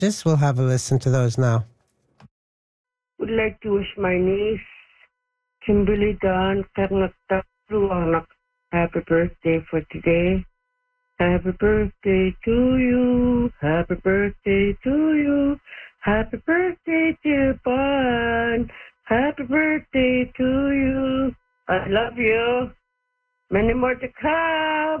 Just we'll have a listen to those now. Would like to wish my niece, Kimberly Dawn Karnaktaruanak, happy birthday for today. Happy birthday to you. Happy birthday to you. Happy birthday, dear Bon. Happy birthday to you. I love you. Many more to come.